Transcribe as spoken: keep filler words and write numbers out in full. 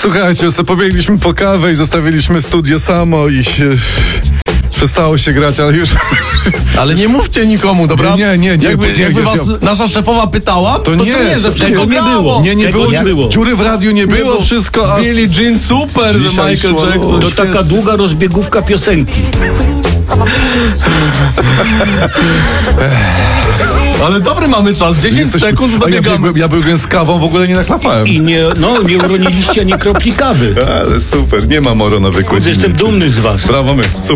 Słuchajcie, sobie pobiegliśmy po kawę i zostawiliśmy studio samo i się... Przestało się grać, ale już... Ale nie mówcie nikomu, dobra? Nie, nie, nie. Jakby, nie, jakby nie, was ja... nasza szefowa pytała, to, to to nie, nie, że wszystko nie było. Nie, nie Tego było, nie było. Dziury w radiu nie było, było. wszystko, a... Billie Jean super, że Dzisiaj Michael szło- Jackson. To taka długa rozbiegówka piosenki. Ale dobry mamy czas, dziesięć Jesteś- sekund A ja, dobiegamy. byłem, ja byłem z kawą, w ogóle nie nachlapałem. I nie, no, nie uroniliście ani kropli kawy. Ale super, nie ma moro na wykładzie. Jestem dumny z was. Brawo my, super.